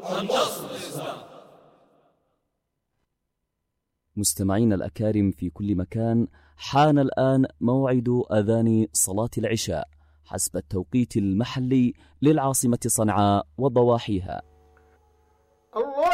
ونصر الإسلام. مستمعين الأكارم في كل مكان، حان الآن موعد أذان صلاة العشاء حسب التوقيت المحلي للعاصمة صنعاء وضواحيها. الله